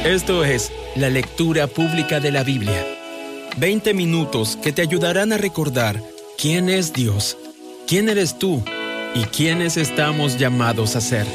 Esto es la lectura pública de la Biblia. 20 minutos que te ayudarán a recordar quién es Dios, quién eres tú y quiénes estamos llamados a ser.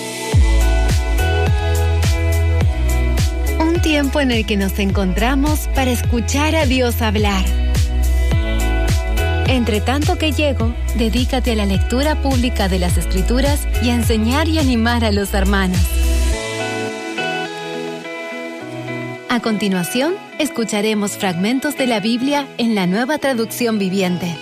Un tiempo en el que nos encontramos para escuchar a Dios hablar. Entre tanto que llego, dedícate a la lectura pública de las Escrituras y a enseñar y animar a los hermanos. A continuación, escucharemos fragmentos de la Biblia en la Nueva Traducción Viviente.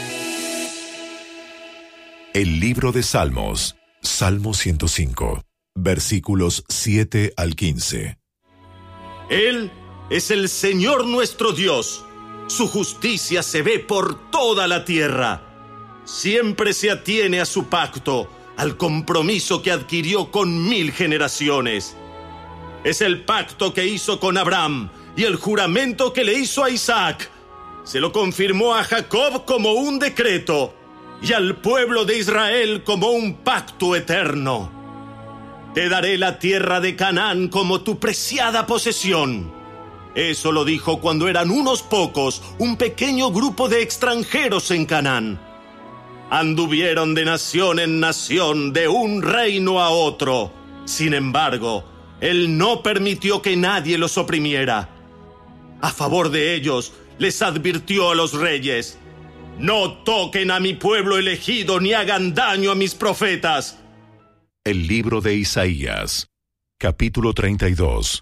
El libro de Salmos, Salmo 105, versículos 7 al 15. Él es el Señor nuestro Dios. Su justicia se ve por toda la tierra. Siempre se atiene a su pacto, al compromiso que adquirió con 1000 generaciones. Es el pacto que hizo con Abraham y el juramento que le hizo a Isaac. Se lo confirmó a Jacob como un decreto y al pueblo de Israel como un pacto eterno. Te daré la tierra de Canaán como tu preciada posesión. Eso lo dijo cuando eran unos pocos, un pequeño grupo de extranjeros en Canaán. Anduvieron de nación en nación, de un reino a otro. Sin embargo, Él no permitió que nadie los oprimiera. A favor de ellos, les advirtió a los reyes: no toquen a mi pueblo elegido ni hagan daño a mis profetas. El libro de Isaías, capítulo 32.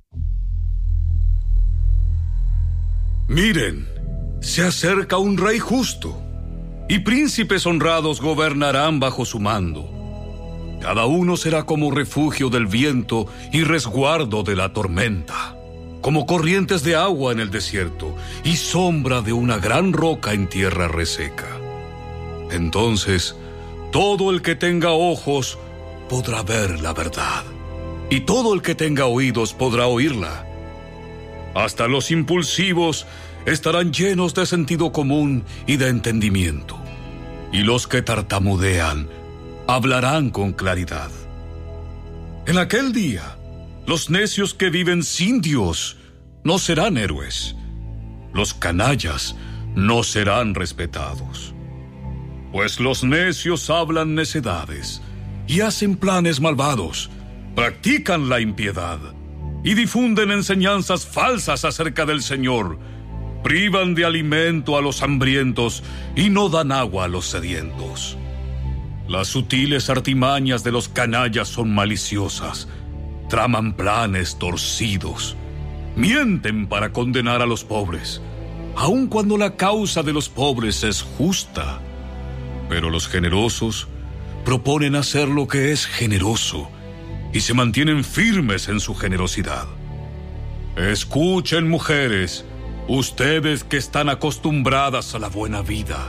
Miren, se acerca un rey justo, y príncipes honrados gobernarán bajo su mando. Cada uno será como refugio del viento y resguardo de la tormenta, como corrientes de agua en el desierto y sombra de una gran roca en tierra reseca. Entonces, todo el que tenga ojos podrá ver la verdad, y todo el que tenga oídos podrá oírla. Hasta los impulsivos estarán llenos de sentido común y de entendimiento, y los que tartamudean hablarán con claridad. En aquel día, los necios que viven sin Dios no serán héroes. Los canallas no serán respetados. Pues los necios hablan necedades y hacen planes malvados, practican la impiedad y difunden enseñanzas falsas acerca del Señor. Privan de alimento a los hambrientos y no dan agua a los sedientos. Las sutiles artimañas de los canallas son maliciosas, traman planes torcidos, mienten para condenar a los pobres, aun cuando la causa de los pobres es justa. Pero los generosos proponen hacer lo que es generoso y se mantienen firmes en su generosidad. Escuchen, mujeres, ustedes que están acostumbradas a la buena vida.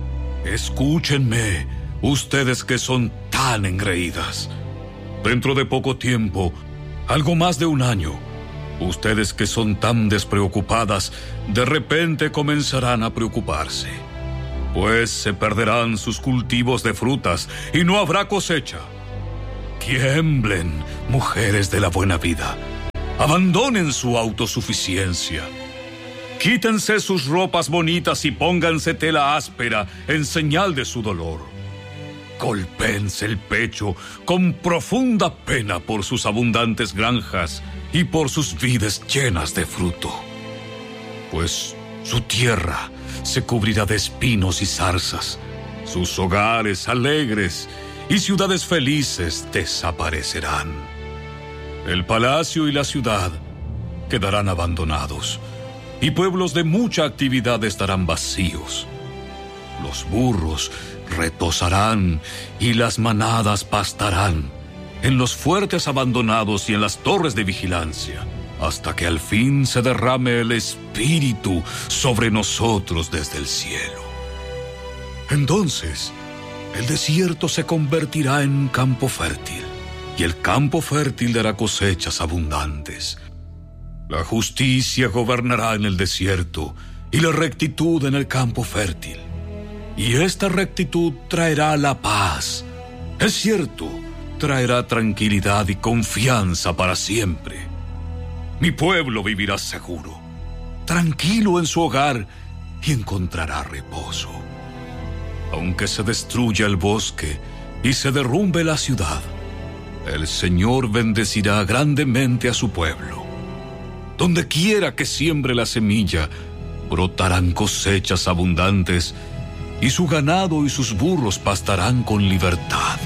Escúchenme, ustedes que son tan engreídas. Dentro de poco tiempo, algo más de un año, ustedes que son tan despreocupadas, de repente comenzarán a preocuparse. Pues se perderán sus cultivos de frutas y no habrá cosecha. Tiemblen, mujeres de la buena vida. Abandonen su autosuficiencia. Quítense sus ropas bonitas y pónganse tela áspera en señal de su dolor. Golpéense el pecho con profunda pena por sus abundantes granjas y por sus vides llenas de fruto. Pues su tierra se cubrirá de espinos y zarzas, sus hogares alegres y ciudades felices desaparecerán. El palacio y la ciudad quedarán abandonados, y pueblos de mucha actividad estarán vacíos. Los burros retozarán y las manadas pastarán en los fuertes abandonados y en las torres de vigilancia, hasta que al fin se derrame el Espíritu sobre nosotros desde el cielo. Entonces, el desierto se convertirá en campo fértil, y el campo fértil dará cosechas abundantes. La justicia gobernará en el desierto, y la rectitud en el campo fértil. Y esta rectitud traerá la paz. Es cierto, traerá tranquilidad y confianza para siempre. Mi pueblo vivirá seguro, tranquilo en su hogar y encontrará reposo. Aunque se destruya el bosque y se derrumbe la ciudad, el Señor bendecirá grandemente a su pueblo. Donde quiera que siembre la semilla, brotarán cosechas abundantes, y su ganado y sus burros pastarán con libertad.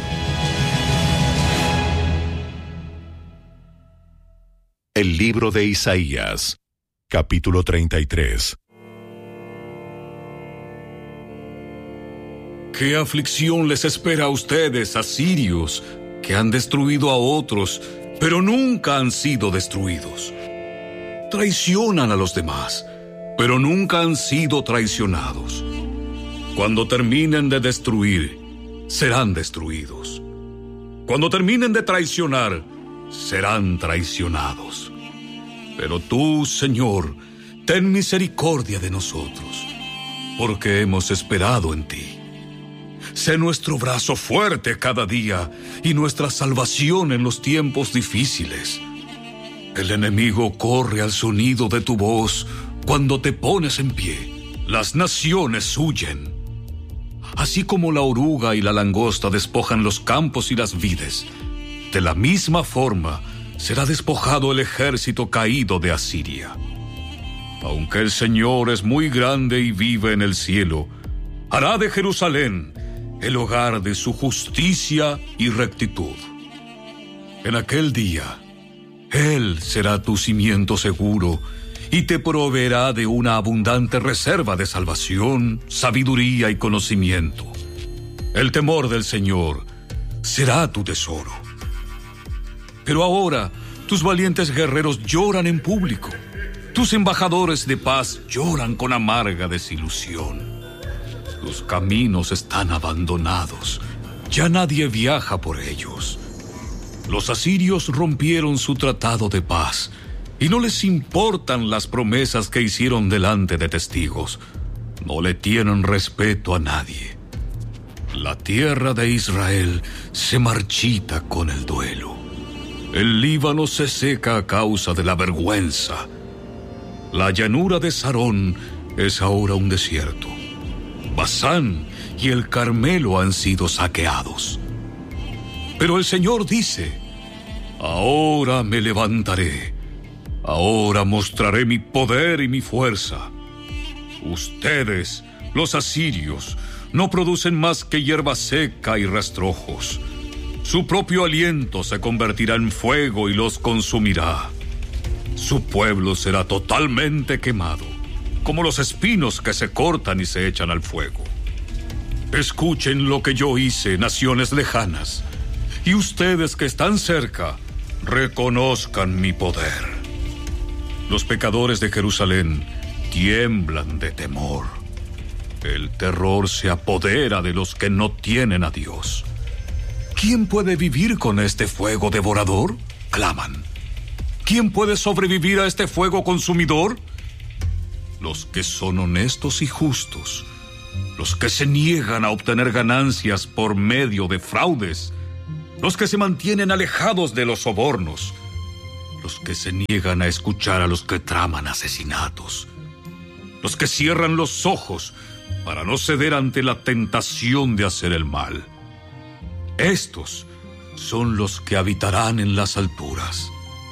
El libro de Isaías, capítulo 33. ¿Qué aflicción les espera a ustedes, asirios, que han destruido a otros, pero nunca han sido destruidos? Traicionan a los demás, pero nunca han sido traicionados. Cuando terminen de destruir, serán destruidos. Cuando terminen de traicionar, serán traicionados. Pero tú, Señor, ten misericordia de nosotros, porque hemos esperado en ti. Sé nuestro brazo fuerte cada día y nuestra salvación en los tiempos difíciles. El enemigo corre al sonido de tu voz cuando te pones en pie. Las naciones huyen. Así como la oruga y la langosta despojan los campos y las vides, de la misma forma será despojado el ejército caído de Asiria. Aunque el Señor es muy grande y vive en el cielo, hará de Jerusalén el hogar de su justicia y rectitud. En aquel día, Él será tu cimiento seguro y te proveerá de una abundante reserva de salvación, sabiduría y conocimiento. El temor del Señor será tu tesoro. Pero ahora, tus valientes guerreros lloran en público. Tus embajadores de paz lloran con amarga desilusión. Tus caminos están abandonados. Ya nadie viaja por ellos. Los asirios rompieron su tratado de paz y no les importan las promesas que hicieron delante de testigos. No le tienen respeto a nadie. La tierra de Israel se marchita con el duelo. El Líbano se seca a causa de la vergüenza. La llanura de Sarón es ahora un desierto. Basán y el Carmelo han sido saqueados. Pero el Señor dice: ahora me levantaré, ahora mostraré mi poder y mi fuerza. Ustedes, los asirios, no producen más que hierba seca y rastrojos. Su propio aliento se convertirá en fuego y los consumirá. Su pueblo será totalmente quemado, como los espinos que se cortan y se echan al fuego. Escuchen lo que yo hice, naciones lejanas, y ustedes que están cerca, reconozcan mi poder. Los pecadores de Jerusalén tiemblan de temor. El terror se apodera de los que no tienen a Dios. ¿Quién puede vivir con este fuego devorador?, claman. ¿Quién puede sobrevivir a este fuego consumidor? Los que son honestos y justos, los que se niegan a obtener ganancias por medio de fraudes, los que se mantienen alejados de los sobornos, los que se niegan a escuchar a los que traman asesinatos, los que cierran los ojos para no ceder ante la tentación de hacer el mal. Estos son los que habitarán en las alturas.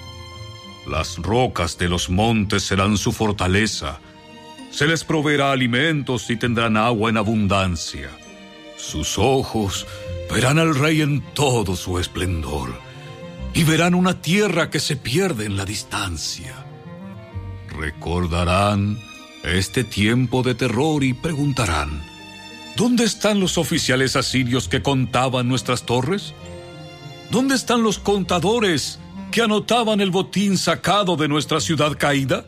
Las rocas de los montes serán su fortaleza. Se les proveerá alimentos y tendrán agua en abundancia. Sus ojos verán al Rey en todo su esplendor y verán una tierra que se pierde en la distancia. Recordarán este tiempo de terror y preguntarán: ¿dónde están los oficiales asirios que contaban nuestras torres? ¿Dónde están los contadores que anotaban el botín sacado de nuestra ciudad caída?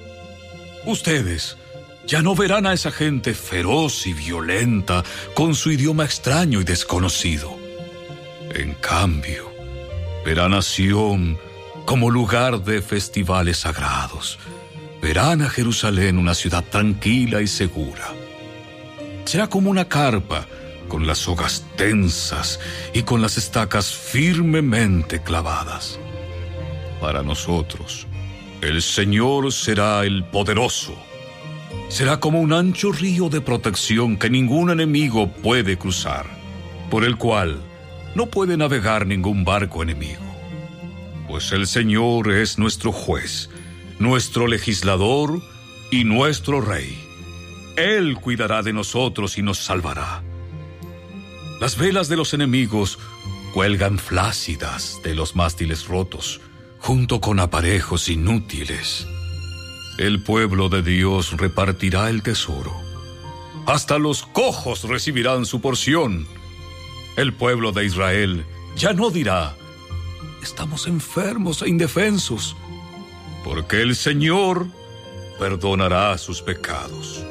Ustedes ya no verán a esa gente feroz y violenta con su idioma extraño y desconocido. En cambio, verán a Sión como lugar de festivales sagrados. Verán a Jerusalén una ciudad tranquila y segura. Será como una carpa con las sogas tensas y con las estacas firmemente clavadas. Para nosotros, El Señor será el poderoso. Será como un ancho río de protección que ningún enemigo puede cruzar, por el cual no puede navegar ningún barco enemigo. Pues el Señor es nuestro juez, nuestro legislador y nuestro rey. Él cuidará de nosotros y nos salvará. Las velas de los enemigos cuelgan flácidas de los mástiles rotos, junto con aparejos inútiles. El pueblo de Dios repartirá el tesoro. Hasta los cojos recibirán su porción. El pueblo de Israel ya no dirá: estamos enfermos e indefensos, porque el Señor perdonará sus pecados.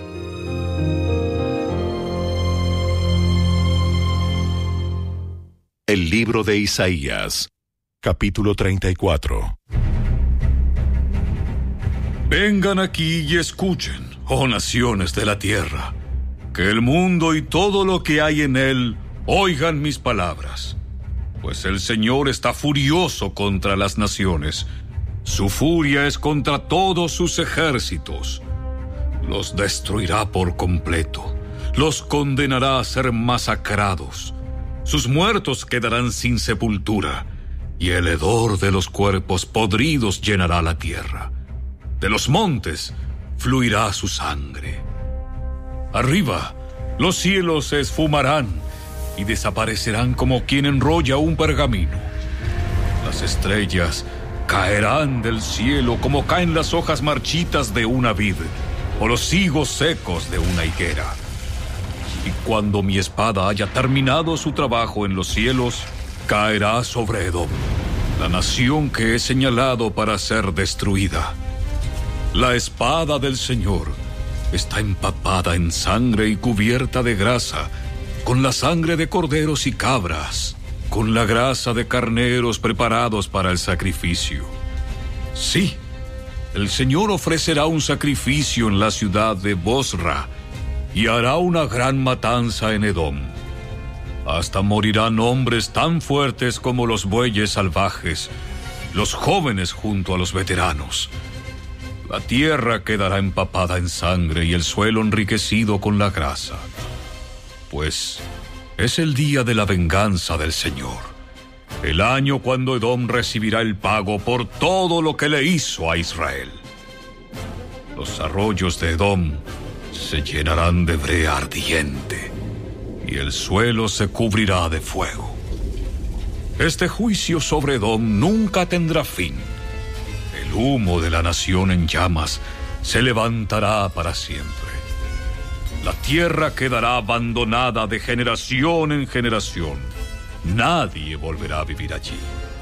El libro de Isaías, capítulo 34. Vengan aquí y escuchen, oh naciones de la tierra, que el mundo y todo lo que hay en él oigan mis palabras. Pues el Señor está furioso contra las naciones. Su furia es contra todos sus ejércitos. Los destruirá por completo. Los condenará a ser masacrados. Sus muertos quedarán sin sepultura, y el hedor de los cuerpos podridos llenará la tierra. De los montes fluirá su sangre. Arriba, los cielos se esfumarán y desaparecerán como quien enrolla un pergamino. Las estrellas caerán del cielo como caen las hojas marchitas de una vid o los higos secos de una higuera. Y cuando mi espada haya terminado su trabajo en los cielos, caerá sobre Edom, la nación que he señalado para ser destruida. La espada del Señor está empapada en sangre y cubierta de grasa, con la sangre de corderos y cabras, con la grasa de carneros preparados para el sacrificio. Sí, el Señor ofrecerá un sacrificio en la ciudad de Bosra y hará una gran matanza en Edom. Hasta morirán hombres tan fuertes como los bueyes salvajes, los jóvenes junto a los veteranos. La tierra quedará empapada en sangre y el suelo enriquecido con la grasa. Pues es el día de la venganza del Señor, el año cuando Edom recibirá el pago por todo lo que le hizo a Israel. Los arroyos de Edom se llenarán de brea ardiente y el suelo se cubrirá de fuego. Este juicio sobre Edom nunca tendrá fin. El humo de la nación en llamas se levantará para siempre. La tierra quedará abandonada de generación en generación. Nadie volverá a vivir allí.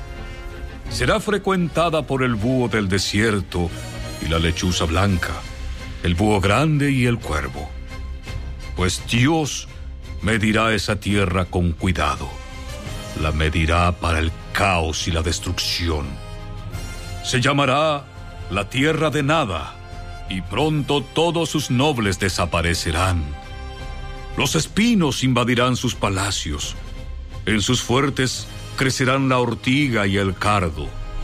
Será frecuentada por el búho del desierto y la lechuza blanca, el búho grande y el cuervo. Pues Dios medirá esa tierra con cuidado. La medirá para el caos y la destrucción. Se llamará la tierra de nada, y pronto todos sus nobles desaparecerán. Los espinos invadirán sus palacios. En sus fuertes crecerán la ortiga y el cardo.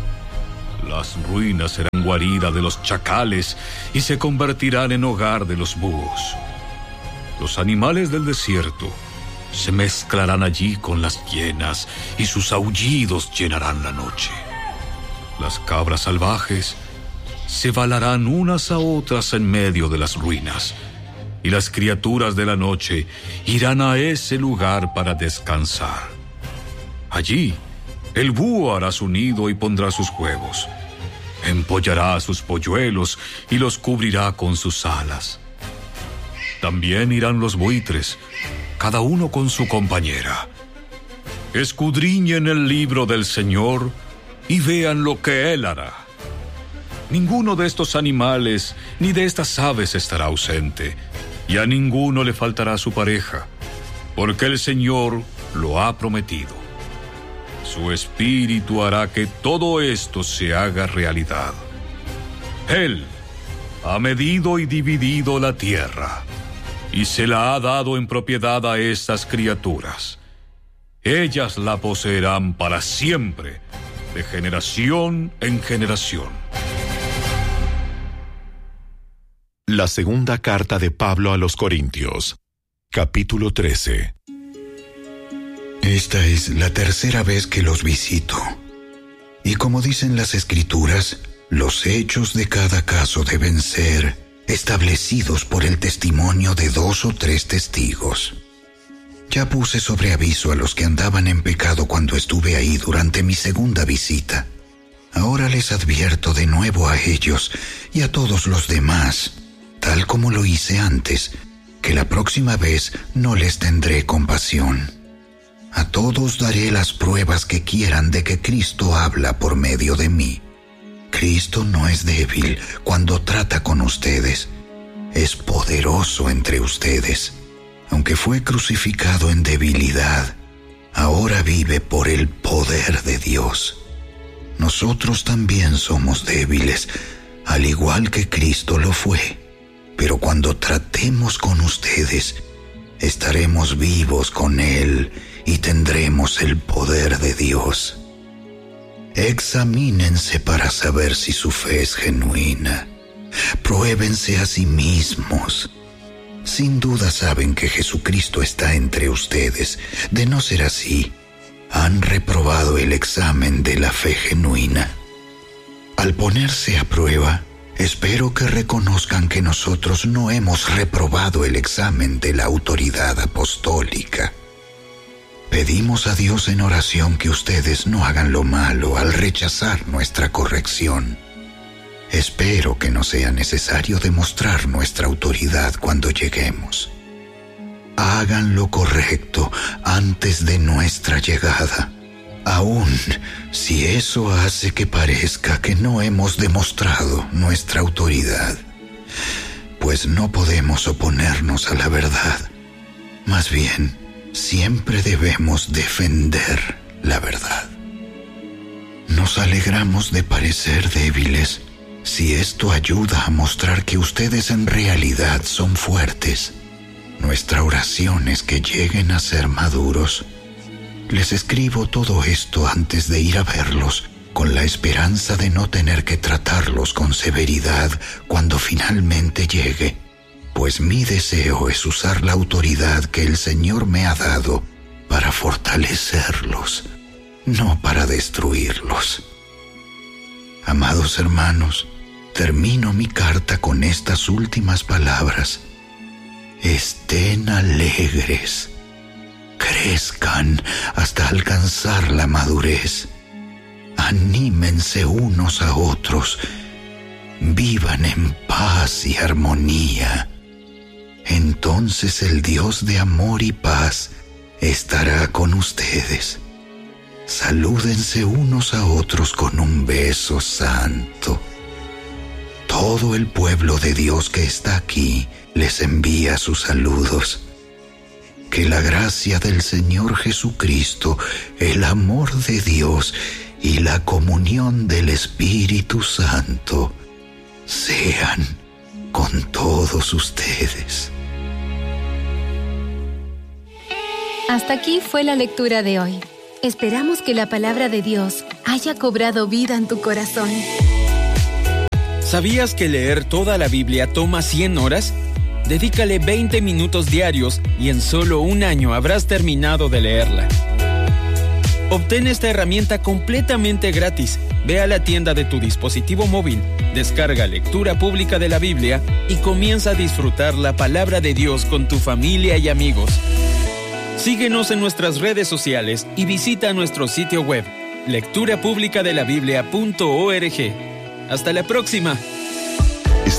Las ruinas serán guarida de los chacales y se convertirán en hogar de los búhos. Los animales del desierto se mezclarán allí con las hienas y sus aullidos llenarán la noche. Las cabras salvajes se balarán unas a otras en medio de las ruinas, y las criaturas de la noche irán a ese lugar para descansar. Allí, el búho hará su nido y pondrá sus huevos. Empollará sus polluelos y los cubrirá con sus alas. También irán los buitres, cada uno con su compañera. Escudriñen el libro del Señor y vean lo que Él hará. Ninguno de estos animales ni de estas aves estará ausente, y a ninguno le faltará su pareja, porque el Señor lo ha prometido. Su espíritu hará que todo esto se haga realidad. Él ha medido y dividido la tierra, y se la ha dado en propiedad a estas criaturas. Ellas la poseerán para siempre, de generación en generación. La segunda carta de Pablo a los Corintios, capítulo 13. Esta es la tercera vez que los visito. Y como dicen las Escrituras, los hechos de cada caso deben ser establecidos por el testimonio de 2 o 3 testigos. Ya puse sobre aviso a los que andaban en pecado cuando estuve ahí durante mi segunda visita. Ahora les advierto de nuevo a ellos y a todos los demás, tal como lo hice antes, que la próxima vez no les tendré compasión. A todos daré las pruebas que quieran de que Cristo habla por medio de mí. Cristo no es débil cuando trata con ustedes. Es poderoso entre ustedes. Aunque fue crucificado en debilidad, ahora vive por el poder de Dios. Nosotros también somos débiles, al igual que Cristo lo fue. Pero cuando tratemos con ustedes, estaremos vivos con Él y tendremos el poder de Dios. Examínense para saber si su fe es genuina. Pruébense a sí mismos. Sin duda saben que Jesucristo está entre ustedes. De no ser así, han reprobado el examen de la fe genuina. Al ponerse a prueba, espero que reconozcan que nosotros no hemos reprobado el examen de la autoridad apostólica. Pedimos a Dios en oración que ustedes no hagan lo malo al rechazar nuestra corrección. Espero que no sea necesario demostrar nuestra autoridad cuando lleguemos. Hagan lo correcto antes de nuestra llegada, aun si eso hace que parezca que no hemos demostrado nuestra autoridad, pues no podemos oponernos a la verdad. Más bien, siempre debemos defender la verdad. Nos alegramos de parecer débiles si esto ayuda a mostrar que ustedes en realidad son fuertes. Nuestra oración es que lleguen a ser maduros. Les escribo todo esto antes de ir a verlos, con la esperanza de no tener que tratarlos con severidad cuando finalmente llegue, pues mi deseo es usar la autoridad que el Señor me ha dado para fortalecerlos, no para destruirlos. Amados hermanos, termino mi carta con estas últimas palabras. Estén alegres, crezcan hasta alcanzar la madurez, anímense unos a otros, vivan en paz y armonía. Entonces el Dios de amor y paz estará con ustedes. Salúdense unos a otros con un beso santo. Todo el pueblo de Dios que está aquí les envía sus saludos. Que la gracia del Señor Jesucristo, el amor de Dios y la comunión del Espíritu Santo sean con todos ustedes. Hasta aquí fue la lectura de hoy. Esperamos que la palabra de Dios haya cobrado vida en tu corazón. ¿Sabías que leer toda la Biblia toma 100 horas? Dedícale 20 minutos diarios y en solo un año habrás terminado de leerla. Obtén esta herramienta completamente gratis. Ve a la tienda de tu dispositivo móvil, descarga Lectura Pública de la Biblia y comienza a disfrutar la palabra de Dios con tu familia y amigos. Síguenos en nuestras redes sociales y visita nuestro sitio web, lecturapublicadelabiblia.org. ¡Hasta la próxima!